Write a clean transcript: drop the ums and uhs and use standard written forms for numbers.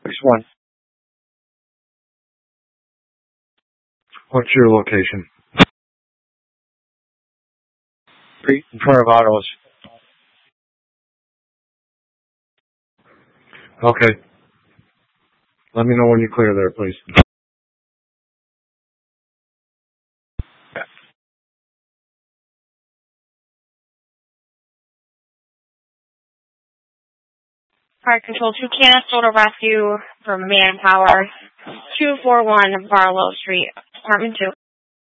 Next one. What's your location? In front of autos. Okay. Let me know when you clear there, please. Fire Control 2 Canastota Rescue from Manpower, 241 Barlow Street, Apartment 2.